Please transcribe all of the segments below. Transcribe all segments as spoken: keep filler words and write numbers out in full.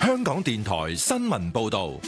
香港電台新聞報道。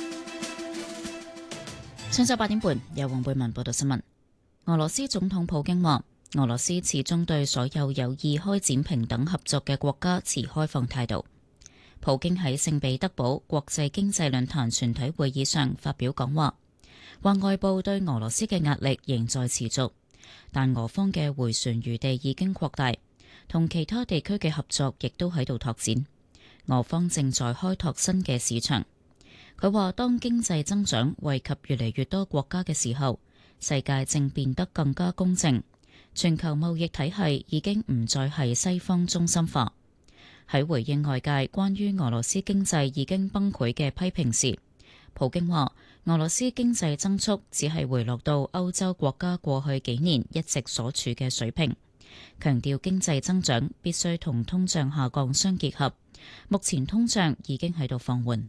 上晝八點半，由黃貝文報道新聞。俄羅斯總統普京話，俄羅斯始終對所有有意開展平等合作嘅國家持開放態度。普京喺聖彼得堡國際經濟論壇全體會議上發表講話，話外部對俄羅斯嘅壓力仍在持續，但俄方嘅迴旋餘地已經擴大，同其他地區嘅合作亦都喺度拓展。俄方正在開拓新嘅市場。佢話，當經濟增長惠及越嚟越多國家嘅時候，世界正變得更加公正，全球貿易體系已經唔再係西方中心化。喺回應外界關於俄羅斯經濟已經崩潰嘅批評時，普京話俄羅斯經濟增速只係回落到歐洲國家過去幾年一直所處嘅水平，強調經濟增長必須同通脹下降相結合，目前通脹已經喺度放緩。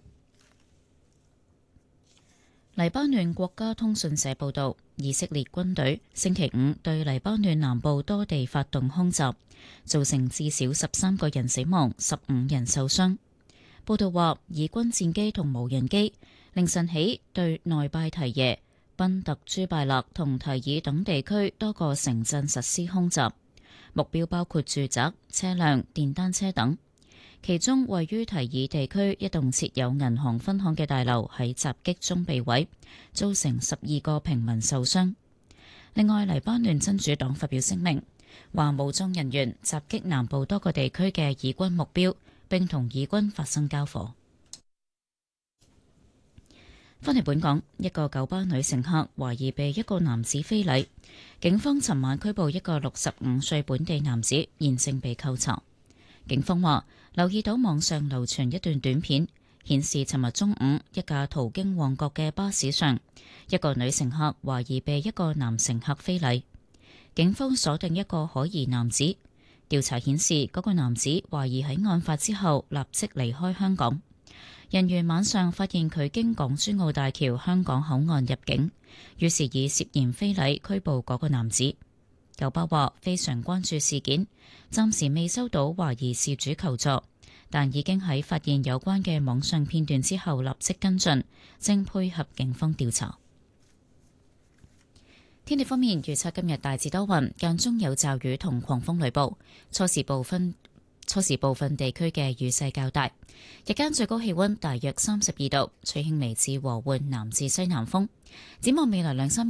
黎巴嫩國家通訊社報導，以色列軍隊星期五對黎巴嫩南部多地發動空襲，造成至少十三個人死亡，十五人受傷。報導話，以軍戰機同無人機凌晨起對內拜提耶、賓特朱拜勒同提爾等地區多個城鎮實施空襲，目標包括住宅、車輛、電單車等。其中位於提爾地區一棟設有銀行分行嘅大樓喺襲擊中被毀，造成十二個平民受傷。另外，黎巴嫩真主黨發表聲明，話武裝人員襲擊南部多個地區嘅以軍目標，並同以軍發生交火。返嚟本港，一個九巴女乘客懷疑被一個男子非禮，警方尋晚拘捕一個六十五歲本地男子，現正被扣查。警方話留意到網上流傳一段短片，顯示尋日中午一架途經旺角嘅巴士上，一個女乘客懷疑被一個男乘客非禮。警方鎖定一個可疑男子，調查顯示嗰個男子懷疑喺案發之後立即離開香港。人員晚上發現佢經港珠澳大橋香港口岸入境，於是以涉嫌非禮拘捕嗰個男子。九巴話非常關注事件，暫時未收到懷疑事主求助，但已經喺發現有關嘅網上片段之後立即跟進，正配合警方調查。天氣方面，預測今日大致多雲，間中有驟雨同狂風雷暴，初時部分初時部分地區嘅雨勢較大，日間最高氣溫大約三十二度，吹輕微至和緩南至西南風。展望未來兩三